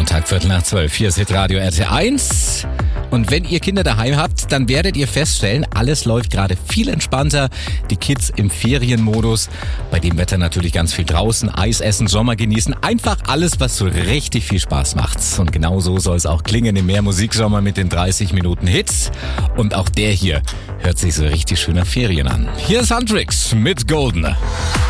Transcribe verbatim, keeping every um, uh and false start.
Montag, Viertel nach zwölf. Hier ist Hitradio R T eins. Und wenn ihr Kinder daheim habt, dann werdet ihr feststellen, alles läuft gerade viel entspannter. Die Kids im Ferienmodus, bei dem Wetter natürlich ganz viel draußen, Eis essen, Sommer genießen. Einfach alles, was so richtig viel Spaß macht. Und genau so soll es auch klingen im Mehrmusiksommer mit den dreißig Minuten Hits. Und auch der hier hört sich so richtig schön nach Ferien an. Hier ist Huntrix mit Golden.